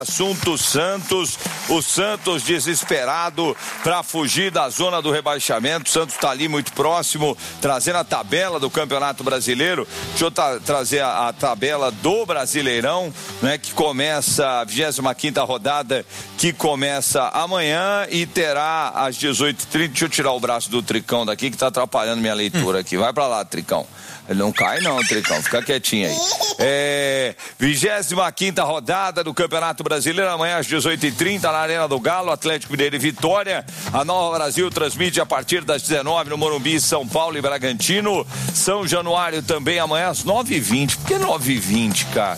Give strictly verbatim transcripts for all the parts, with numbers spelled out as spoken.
Assunto Santos, o Santos desesperado para fugir da zona do rebaixamento. O Santos está ali muito próximo, trazendo a tabela do Campeonato Brasileiro. Deixa eu tra- trazer a, a tabela do Brasileirão, né, que começa a vigésima quinta rodada, que começa amanhã e terá às dezoito e trinta. Deixa eu tirar o braço do Tricão daqui, que está atrapalhando minha leitura aqui. Vai para lá, Tricão. Ele não cai não, Tricão, fica quietinho aí. É, vigésima quinta rodada do Campeonato Brasileiro, amanhã às dezoito e trinta na Arena do Galo, Atlético Mineiro e Vitória. A Nova Brasil transmite a partir das dezenove no Morumbi, São Paulo e Bragantino. São Januário também amanhã às nove e vinte. Por que nove e vinte, cara?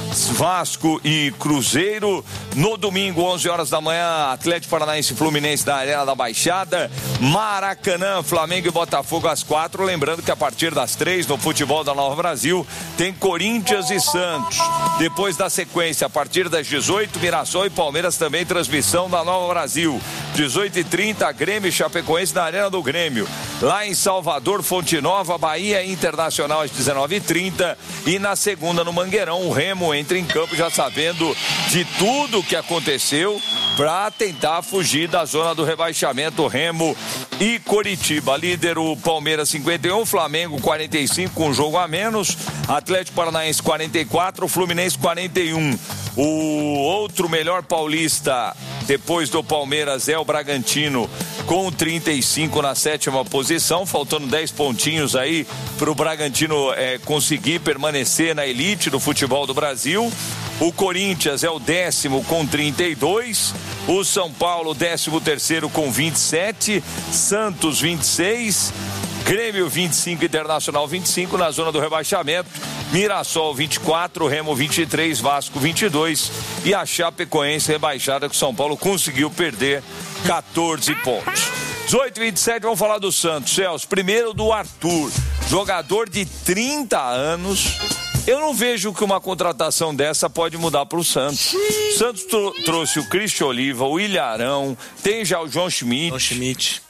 Vasco e Cruzeiro. No domingo, onze horas da manhã, Atlético Paranaense e Fluminense na Arena da Baixada. Maracanã, Flamengo e Botafogo às quatro. Lembrando que a partir das três, no futebol da Nova Brasil, tem Corinthians e Santos. Depois da sequência, a partir das dezoito, Mirassol e Palmeiras também, transmissão da Nova Brasil. dezoito e trinta, Grêmio e Chapecoense na Arena do Grêmio. Lá em Salvador, Fonte Nova, Bahia Internacional às dezenove e trinta. E na segunda, no Mangueirão, o Remo entra em campo já sabendo de tudo que aconteceu para tentar fugir da zona do rebaixamento. Remo e Coritiba. Líder o Palmeiras cinquenta e um, Flamengo quarenta e cinco com um jogo a menos, Atlético Paranaense quarenta e quatro, Fluminense quarenta e um. O outro melhor paulista depois do Palmeiras é o Bragantino com trinta e cinco na sétima posição, faltando dez pontinhos aí para o Bragantino é, conseguir permanecer na elite do futebol do Brasil. O Corinthians é o décimo com trinta e dois, o São Paulo décimo terceiro com vinte e sete, Santos vinte e seis, Grêmio vinte e cinco, Internacional vinte e cinco na zona do rebaixamento, Mirassol vinte e quatro, Remo vinte e três, Vasco vinte e dois e a Chapecoense rebaixada que o São Paulo conseguiu perder quatorze pontos. dezoito e vinte e sete, vamos falar do Santos. Celso, primeiro do Arthur, jogador de trinta anos. Eu não vejo que uma contratação dessa pode mudar para o Santos. O Santos tro- trouxe o Christian Oliva, o Ilharão, tem já o João Schmidt. João Schmidt.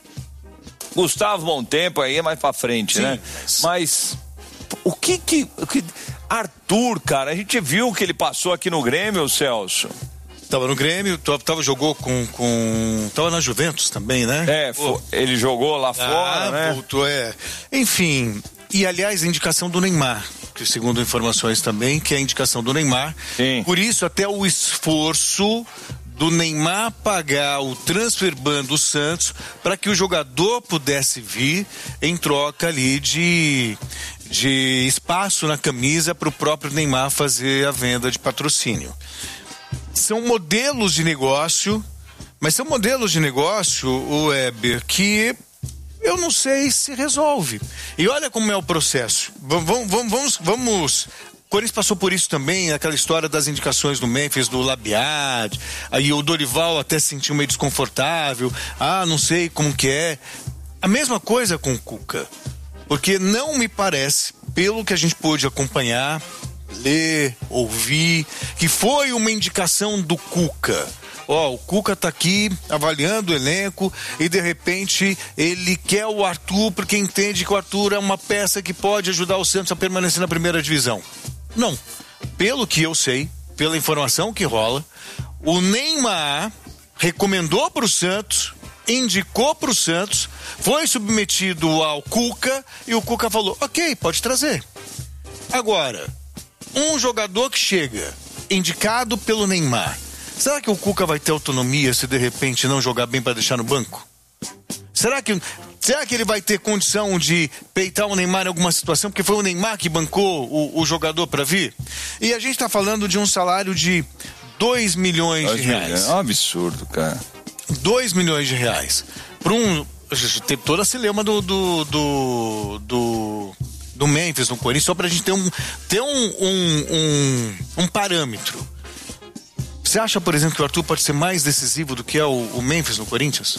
Gustavo Montempo aí é mais pra frente, sim, né? Mas o que que, o que... Arthur, cara, a gente viu que ele passou aqui no Grêmio, Celso. Tava no Grêmio, tava, jogou com, com... Tava na Juventus também, né? É, foi, ele jogou lá ah, fora, né? Voltou, é. Enfim, e aliás, a indicação do Neymar, que segundo informações também, que é a indicação do Neymar. Sim. Por isso, até o esforço do Neymar pagar o transfer ban do Santos para que o jogador pudesse vir em troca ali de, de espaço na camisa para o próprio Neymar fazer a venda de patrocínio. São modelos de negócio, mas são modelos de negócio, o Weber, que eu não sei se resolve. E olha como é o processo. Vamos, vamos, vamos, vamos... O Corinthians passou por isso também, aquela história das indicações do Memphis, do Labiad, aí o Dorival até se sentiu meio desconfortável, ah, não sei como que é. A mesma coisa com o Cuca, porque não me parece, pelo que a gente pôde acompanhar, ler, ouvir, que foi uma indicação do Cuca. Ó, oh, o Cuca tá aqui avaliando o elenco e de repente ele quer o Arthur porque entende que o Arthur é uma peça que pode ajudar o Santos a permanecer na primeira divisão. Não. Pelo que eu sei, pela informação que rola, o Neymar recomendou pro Santos, indicou pro Santos, foi submetido ao Cuca e o Cuca falou, ok, pode trazer. Agora, um jogador que chega indicado pelo Neymar, será que o Cuca vai ter autonomia se de repente não jogar bem para deixar no banco? Será que, será que ele vai ter condição de peitar o Neymar em alguma situação? Porque foi o Neymar que bancou o, o jogador para vir. E a gente está falando de um salário de dois milhões de reais. É um absurdo, cara. dois milhões de reais. Para um... Tem toda a celeuma do... do, do, do... do Memphis no Corinthians, só pra gente ter um, ter um, um, um, um parâmetro. Você acha, por exemplo, que o Arthur pode ser mais decisivo do que é o, o Memphis no Corinthians?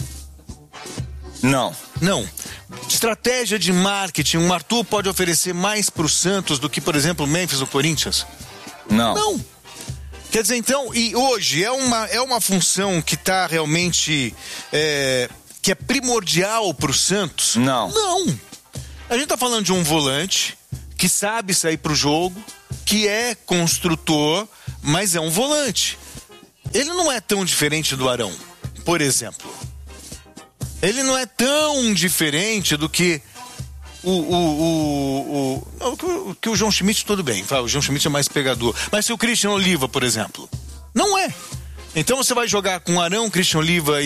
Não. Não. Estratégia de marketing, o Arthur pode oferecer mais pro Santos do que, por exemplo, o Memphis no Corinthians? Não. Não. Quer dizer, então, e hoje é uma, é uma função que tá realmente, é, que é primordial pro Santos? Não. Não. A gente tá falando de um volante que sabe sair pro jogo, que é construtor, mas é um volante. ele não é tão diferente do Arão, por exemplo. Ele não é tão diferente do que o, o, o, o, o que o João Schmidt, tudo bem, o João Schmidt é mais pegador. Mas se o Christian Oliva, por exemplo, não é. Então você vai jogar com Arão, Christian Oliva e,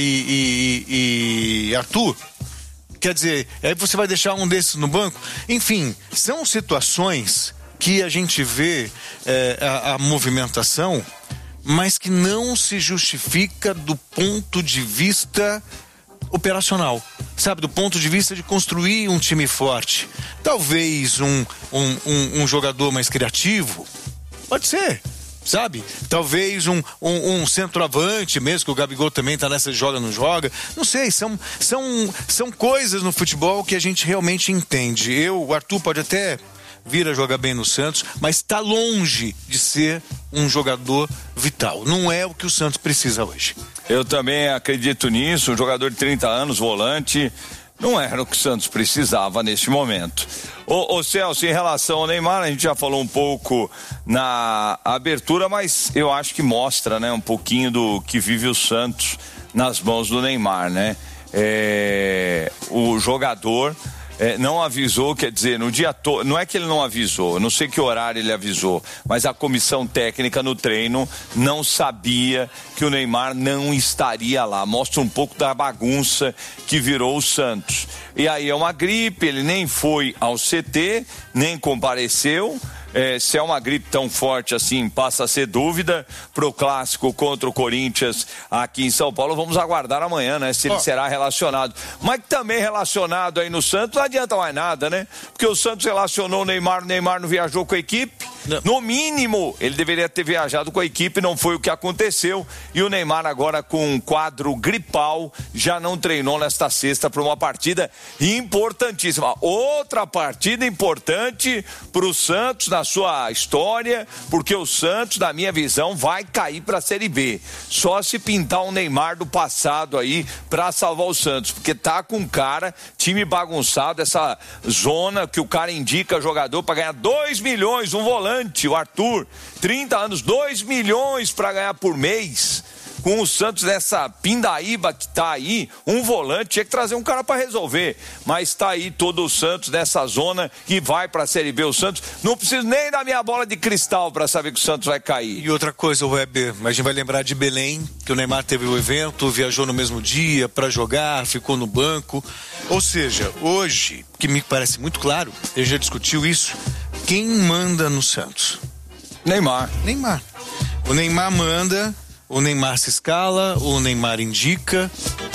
e, e Arthur? Quer dizer, aí você vai deixar um desses no banco? Enfim, são situações que a gente vê é, a, a movimentação, mas que não se justifica do ponto de vista operacional, sabe, do ponto de vista de construir um time forte. Talvez um, um, um, um jogador mais criativo, pode ser, sabe, talvez um, um, um centroavante mesmo, que o Gabigol também tá nessa joga, não joga, não sei, são, são, são coisas no futebol que a gente realmente entende. Eu, o Arthur pode até vir a jogar bem no Santos, mas está longe de ser um jogador vital. Não é o que o Santos precisa hoje. Eu também acredito nisso. Um jogador de trinta anos, volante, não era o que o Santos precisava neste momento. Ô, ô Celso, em relação ao Neymar, a gente já falou um pouco na abertura, mas eu acho que mostra, né, um pouquinho do que vive o Santos nas mãos do Neymar, né? É, o jogador É, não avisou, quer dizer, no dia todo, não é que ele não avisou, não sei que horário ele avisou, mas a comissão técnica no treino não sabia que o Neymar não estaria lá. Mostra um pouco da bagunça que virou o Santos. E aí é uma gripe, ele nem foi ao C T, nem compareceu. É, se é uma gripe tão forte assim, passa a ser dúvida pro clássico contra o Corinthians aqui em São Paulo. Vamos aguardar amanhã, né? Se ele oh. será relacionado. Mas também relacionado aí no Santos, não adianta mais nada, né? Porque o Santos relacionou o Neymar, o Neymar não viajou com a equipe. Não. No mínimo, ele deveria ter viajado com a equipe, não foi o que aconteceu. E o Neymar agora com um quadro gripal, já não treinou nesta sexta para uma partida importantíssima. Outra partida importante para o Santos na sua história, porque o Santos, na minha visão, vai cair para a Série B. Só se pintar um Neymar do passado aí para salvar o Santos, porque tá com cara, time bagunçado, essa zona que o cara indica jogador para ganhar dois milhões, um volante. O Arthur, trinta anos, dois milhões para ganhar por mês. Com o Santos nessa pindaíba que tá aí, um volante, tinha que trazer um cara para resolver. Mas tá aí todo o Santos nessa zona que vai para a Série B. O Santos, não preciso nem da minha bola de cristal para saber que o Santos vai cair. E outra coisa, Weber, a gente vai lembrar de Belém, que o Neymar teve o evento, viajou no mesmo dia para jogar, ficou no banco. Ou seja, hoje, que me parece muito claro, a gente já discutiu isso, quem manda no Santos? Neymar. Neymar. O Neymar manda, o Neymar se escala, o Neymar indica.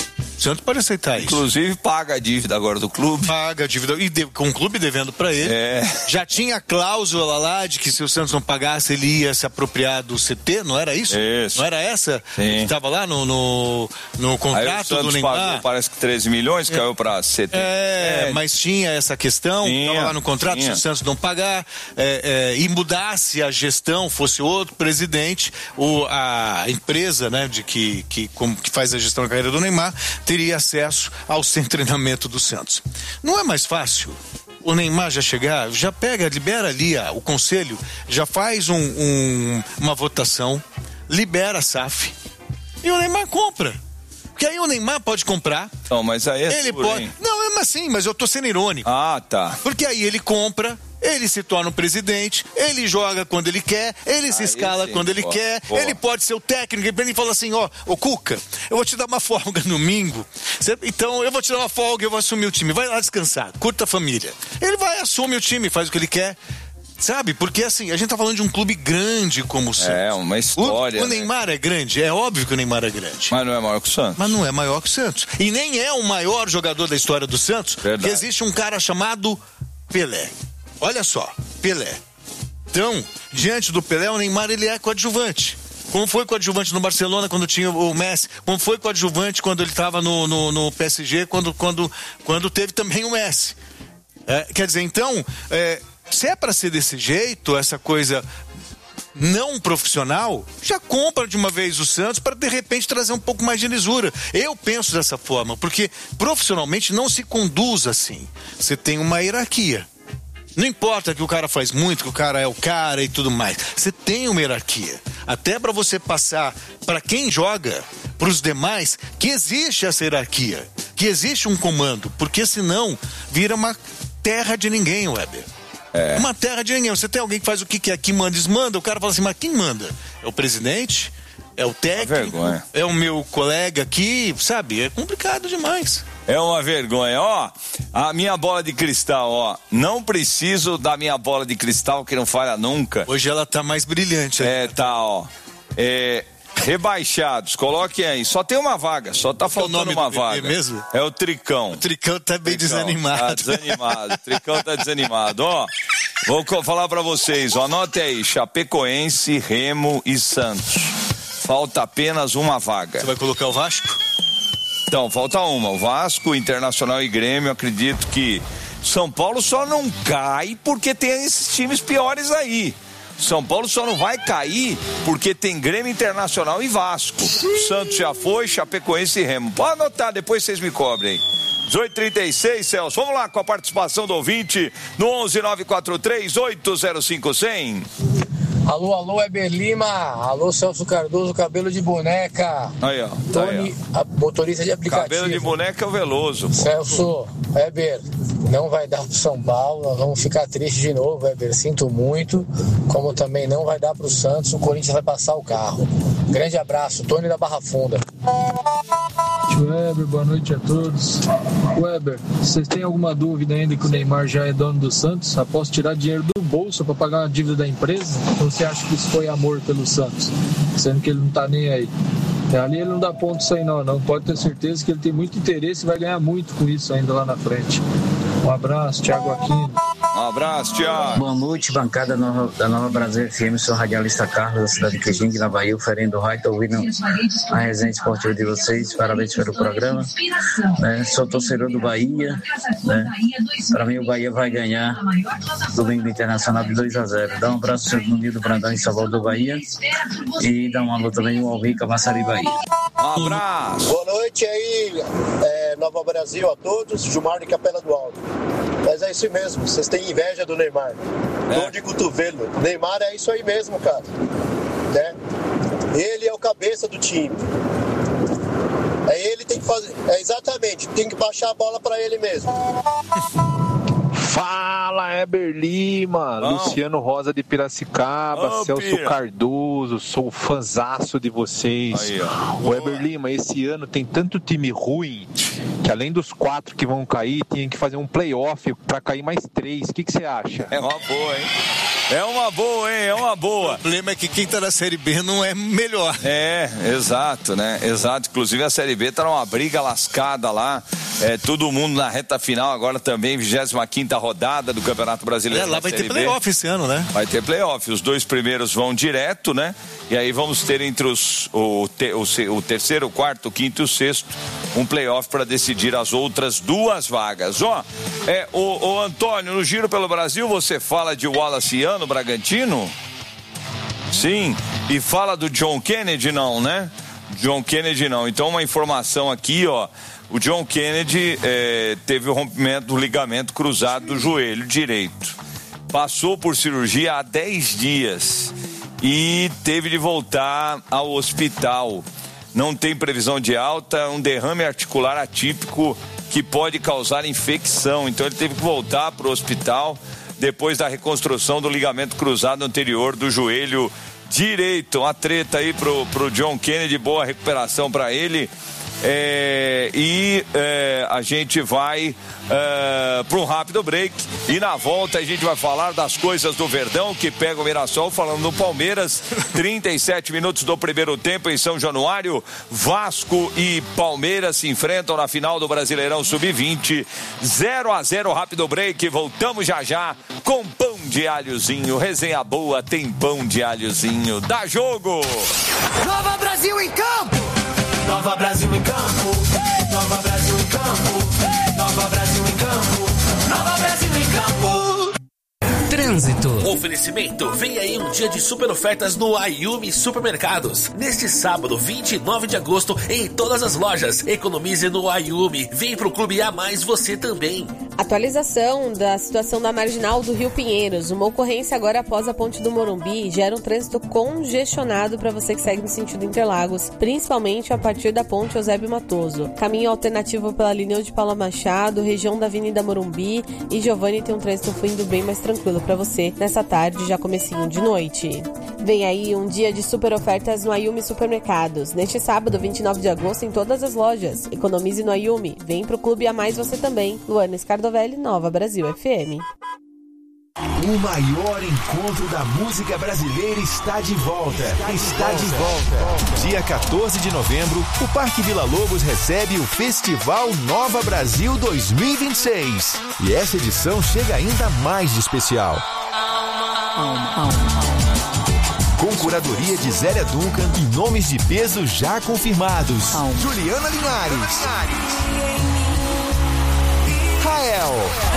O Santos pode aceitar isso. Inclusive paga a dívida agora do clube. Paga a dívida, e de, com o clube devendo para ele. É. Já tinha a cláusula lá de que se o Santos não pagasse, ele ia se apropriar do C T, não era isso? Isso. Não era essa? Sim. Que estava lá no, no, no contrato do Neymar. Pagou, parece que treze milhões, é. Caiu para C T. É, é, mas tinha essa questão, estava lá no contrato, tinha. Se o Santos não pagar é, é, e mudasse a gestão, fosse outro presidente, ou a empresa, né, de que, que, como, que faz a gestão da carreira do Neymar, teria acesso ao sem treinamento do Santos. Não é mais fácil o Neymar já chegar, já pega, libera ali ah, o conselho, já faz um, um, uma votação, libera a S A F e o Neymar compra. Porque aí o Neymar pode comprar. Não, mas aí é ele duro, pode. hein? Não, é assim, mas eu tô sendo irônico. Ah, tá. Porque aí ele compra, ele se torna o presidente, ele joga quando ele quer, ele ah, se escala sim. quando ele boa, quer, boa. Ele pode ser o técnico, ele fala assim, ó, ô Cuca, eu vou te dar uma folga no domingo, então eu vou te dar uma folga, eu vou assumir o time, vai lá descansar, curta a família. Ele vai, assume o time, faz o que ele quer. Sabe, porque assim, a gente tá falando de um clube grande como o Santos. É, uma história. O, o Neymar né? é grande, é óbvio que o Neymar é grande. Mas não é maior que o Santos. Mas não é maior que o Santos. E nem é o maior jogador da história do Santos, Verdade. Que existe um cara chamado Pelé. Olha só, Pelé. Então, diante do Pelé, o Neymar ele é coadjuvante. Como foi coadjuvante no Barcelona quando tinha o Messi, como foi coadjuvante quando ele estava no, no, no P S G, quando, quando, quando teve também o Messi. É, quer dizer, então, é, se é para ser desse jeito, essa coisa não profissional, já compra de uma vez o Santos para de repente trazer um pouco mais de lisura. Eu penso dessa forma, porque profissionalmente não se conduz assim. Você tem uma hierarquia. Não importa que o cara faz muito, que o cara é o cara e tudo mais. Você tem uma hierarquia. Até para você passar para quem joga, para os demais, que existe essa hierarquia, que existe um comando, porque senão vira uma terra de ninguém, Weber. É. Uma terra de ninguém. Você tem alguém que faz o que quer, que manda, desmanda, o cara fala assim, mas quem manda? É o presidente? É o técnico? É o meu colega aqui? Sabe? É complicado demais. É uma vergonha. Ó, a minha bola de cristal, ó. Não preciso da minha bola de cristal que não falha nunca. Hoje ela tá mais brilhante. É, tá, ó. É, rebaixados, coloquem aí. Só tem uma vaga, só tá faltando uma vaga. Mesmo? É o Tricão. O Tricão tá bem Tricão, desanimado. Tá desanimado. O Tricão tá desanimado. Ó, vou falar pra vocês, ó. Anote aí, Chapecoense, Remo e Santos. Falta apenas uma vaga. Você vai colocar o Vasco? Então, falta uma. O Vasco, Internacional e Grêmio, acredito que São Paulo só não cai porque tem esses times piores aí. São Paulo só não vai cair porque tem Grêmio, Internacional e Vasco. Santos já foi, Chapecoense e Remo. Pode anotar, depois vocês me cobrem. dezoito e trinta e seis, Celso. Vamos lá com a participação do ouvinte no onze nove quatro três oito zero cinco zero zero. Alô, alô, Weber Lima. Alô, Celso Cardoso, cabelo de boneca. Aí, ó. Tony, aí, ó. motorista de aplicativo. Cabelo de boneca é o Veloso. Pô. Celso, Weber, não vai dar pro São Paulo. Nós vamos ficar tristes de novo, Weber. Sinto muito. Como também não vai dar pro Santos. O Corinthians vai passar o carro. Grande abraço, Tony da Barra Funda. Weber, boa noite a todos. Weber, vocês têm alguma dúvida ainda que o Neymar já é dono do Santos? Após tirar dinheiro do bolso para pagar uma dívida da empresa? Ou você acha que isso foi amor pelo Santos? Sendo que ele não tá nem aí. Ali ele não dá ponto sem nó, não. Pode ter certeza que ele tem muito interesse e vai ganhar muito com isso ainda lá na frente. Um abraço, Thiago Aquino. Um abraço, Thiago. Boa noite, bancada nova, da Nova Brasil F M. Sou radialista Carlos, da cidade de Quijingue, na Bahia, oferendo o raio. Estou ouvindo a resenha esportiva de vocês. Parabéns pelo programa. Né? Sou torcedor do Bahia. Né? Para mim, o Bahia vai ganhar domingo Internacional de dois a zero. Dá um abraço no Nildo Brandão em Salvador, Bahia. E dá um alô também no Alvica, Massari, Bahia. Um abraço. Boa noite aí, é, Nova Brasil a todos. Gilmar de Capela do Alto. Mas é isso mesmo, vocês têm inveja do Neymar. É. Dor de cotovelo. Neymar é isso aí mesmo, cara. Né? Ele é o cabeça do time. É ele tem que fazer. É exatamente, tem que baixar a bola pra ele mesmo. Fala, Weber Lima, oh. Luciano Rosa de Piracicaba, oh, Celso Pira. Cardoso, sou fãzaço de vocês. Aí, Weber Lima, esse ano tem tanto time ruim que além dos quatro que vão cair, tem que fazer um playoff pra cair mais três. O que você acha? É uma boa, hein? É uma boa, hein? É uma boa. O problema é que quem tá na Série B não é melhor. É, exato, né? Exato. Inclusive a Série B tá numa briga lascada lá. É, todo mundo na reta final agora também, vigésima quinta rodada do Campeonato Brasileiro. É, lá vai ter playoff esse ano, né? Vai ter playoff. Os dois primeiros vão direto, né? E aí vamos ter entre os o, te, o, o terceiro, o quarto, o quinto e o sexto um playoff para decidir as outras duas vagas. Ó, é, o, o Antônio, no Giro pelo Brasil, você fala de Wallaciano Bragantino? Sim. E fala do John Kennedy, não, né? John Kennedy não. Então uma informação aqui, ó. O John Kennedy é, teve o rompimento do ligamento cruzado do joelho direito. Passou por cirurgia há dez dias e teve de voltar ao hospital. Não tem previsão de alta, um derrame articular atípico que pode causar infecção. Então ele teve que voltar para o hospital depois da reconstrução do ligamento cruzado anterior do joelho direito. Uma treta aí pro, pro John Kennedy, boa recuperação para ele. É, e é, a gente vai é, para um rápido break e na volta a gente vai falar das coisas do Verdão que pega o Mirassol, falando do Palmeiras. Trinta e sete minutos do primeiro tempo em São Januário, Vasco e Palmeiras se enfrentam na final do Brasileirão sub vinte, zero a zero, rápido break. Voltamos já já com pão de alhozinho. Resenha boa tem pão de alhozinho. Dá jogo! Nova Brasil em campo! Nova Brasil em campo, Nova Brasil em campo, Nova Brasil em campo, Nova Brasil em campo. Trânsito. Oferecimento, vem aí um dia de super ofertas no Ayumi Supermercados. Neste sábado, vinte e nove de agosto, em todas as lojas. Economize no Ayumi. Vem pro Clube A Mais você também. Atualização da situação da marginal do Rio Pinheiros. Uma ocorrência agora após a ponte do Morumbi gera um trânsito congestionado para você que segue no sentido Interlagos, principalmente a partir da ponte Eusébio Matoso. Caminho alternativo pela linha de Paula Machado, região da Avenida Morumbi e Giovanni tem um trânsito fluindo bem mais tranquilo para você nessa tarde, já comecinho de noite. Vem aí um dia de super ofertas no Ayumi Supermercados. Neste sábado, vinte e nove de agosto, em todas as lojas. Economize no Ayumi. Vem pro Clube A Mais você também. Luana Scardovelli, Nova Brasil F M. O maior encontro da música brasileira está de volta. Está de volta. Dia quatorze de novembro, o Parque Vila Lobos recebe o Festival Nova Brasil dois mil e vinte e seis. E essa edição chega ainda mais de especial. Com curadoria de Zélia Duncan e nomes de peso já confirmados. Juliana Linhares, Rael,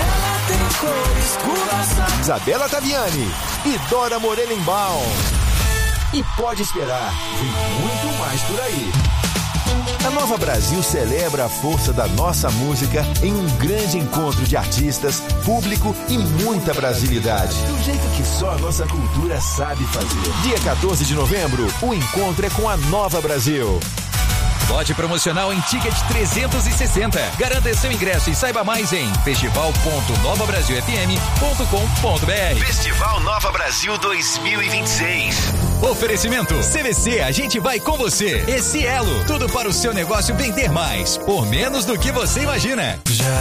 Isabela Taviani e Dora Morelenbaum. E pode esperar, vem muito mais por aí. A Nova Brasil celebra a força da nossa música em um grande encontro de artistas, público e muita brasilidade. Do jeito que só a nossa cultura sabe fazer. Dia quatorze de novembro, o encontro é com a Nova Brasil. Lote promocional em Ticket trezentos e sessenta. Garanta seu ingresso e saiba mais em festival ponto nova brasil f m ponto com ponto b r. Festival Nova Brasil dois mil e vinte e seis. Oferecimento C V C, a gente vai com você. E Cielo, tudo para o seu negócio vender mais, por menos do que você imagina. Já